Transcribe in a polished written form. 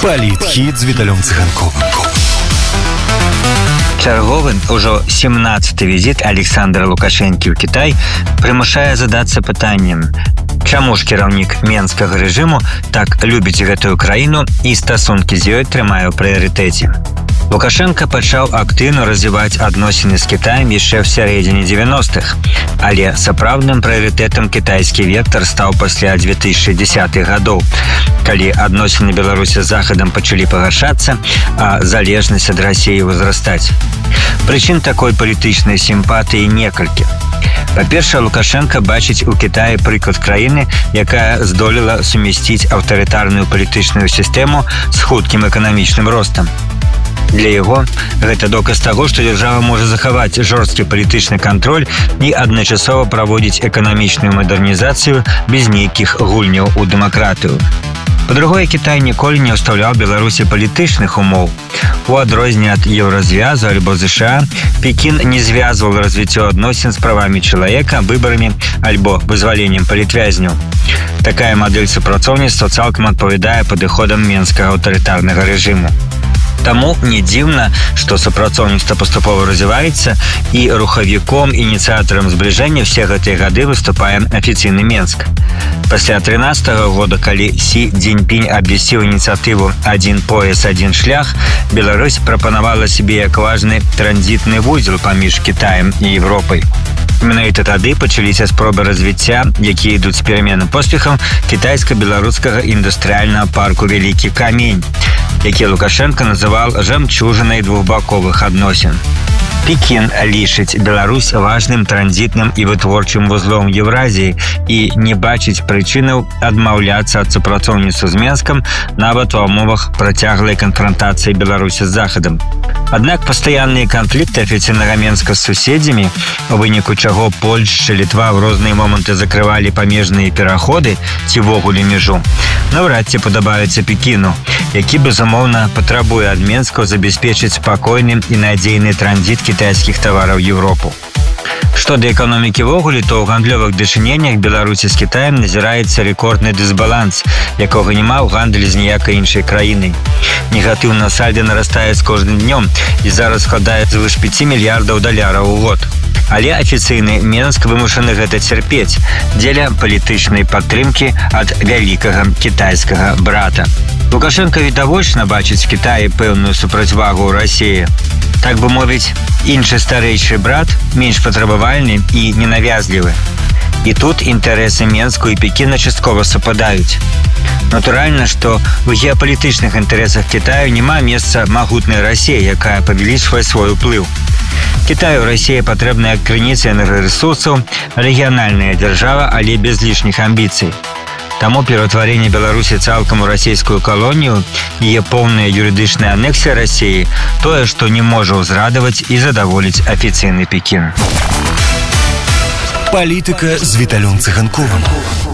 Палітхід з Віталем Циганковым. Чарговы, ужо 17-й візіт Александра Лукашэнкі ў Кітай прымушае задацца пытаннем: чаму ж кіраўнік менскага рэжыму так любіць гэтую краіну і стасункі з ёй трымае ў прыярытэце? Лукашенко пачаў актыўна развіваць адносіны з Кітаем яшчэ ў сярэдзіне 90-х, але сапраўдным прыярытэтам кітайскі вектар стаў пасля 2010-х гадоў, калі адносіны Беларусі з Захадам пачалі пагаршацца, а залежнасць ад Расіі ўзрастаць. Прычын такой палітычнай сімпатыі некалькі. Па-першае, Лукашенко бачыць у Кітаі прыклад краіны, якая здолела сумясціць аўтарытарную палітычную сістэму з хуткім эканамічным ростам. Для яго гэта доказ таго, што дзяржава можа захаваць жорсткі палітычны кантроль і адначасова праводзіць эканамічную мадэрнізацыю без нейкіх гульняў у дэмакратыю. Па-другое, Кітай ніколі не ўстаўляў Беларусі палітычных умоў. У адрозненне ад Еўразвязу альбо ЗША, Пекін не звязваў развіццё адносін з правамі чалавека, выбарамі альбо вызваленнем палітвязняў. Такая мадэль супрацоўніцтва цалкам адпавядае падыходам менскага аўтарытарнага рэжыму. Таму не дзіўна, што супрацоўніцтва паступова развіваецца, і рухавіком, ініцыятарам збліжэння ўсе гэтыя гады выступае афіцыйны Менск. Пасля 13-го года, калі Сі Цзіньпінь абвясціў ініцыятыву «Адзін пояс, адзін шлях», Беларусь прапанавала сябе як важны транзітны вузел паміж Кітаем і Еўропай. Менавіта тады пачаліся спробы развіцця, якія ідуць з пераменным поспехам, кітайска-беларускага індустрыяльнага парку «Вялікі камень», які Лукашенко называл жамчужынай двухбаковых адносін. Пекін лічыць Беларусь важным транзітным і вытворчым вузлом Еўразіі і не бачыць прычынаў адмаўляцца ад супрацоўніцтва з Менскам нават у умовах працяглай канфрантацыі Беларусі з Захадам. Аднак пастаянныя канфлікты афіцыйнага Менска з суседзямі, у выніку чаго Польшча, Літва ў розныя моманты закрывалі памежныя пераходы ці ввогуле мяжу, наўрад ці падабаюцца Пекіну, які, безумоўна, патрабуе ад Менска забяспечыць спакойны і надзейны транзіт кітайскіх тавараў Еўропу. Што да эканомікі ввогуле, то ў гандлёвых дачыненнях Беларусі з Кітаем назіраецца рэкордны дысбаланс, якога няма ў гандалі з ніякай іншай краінай. Негатыўна сальда нарастае з кожным днём і зараз складае звыш 5 мільярдаў даляраў у год. Але афіцыйны Менск вымушаны гэта цярпець дзеля палітычнай падтрымкі ад вялікага кітайскага брата. Лукашенко відавочна бачыць Кітаі пэўную супрацьвагу ў Расіі. Так бы мовіць, іншы старэйшы брат менш патрабавальны і ненавязлівы. І тут інтарэсы Менску і Пекіна часткова супадаюць. Натуральна, што ў геапалітычных інтарэсах Кітаю няма месца магутнай Расіі, якая павялічвае свой уплыў. Кітаю Расія патрэбная як крыніца энергарэсурсаў, рэгіянальная дзяржава, але без лішніх амбіцый. Таму пераўтварэнне Беларусі цалкам у расійскую калонію, яе поўная юрыдычная анексія Расіі, тое, што не можа ўзрадаваць і задаволіць афіцыйны Пекін. Палітыка з Віталем Циганковым.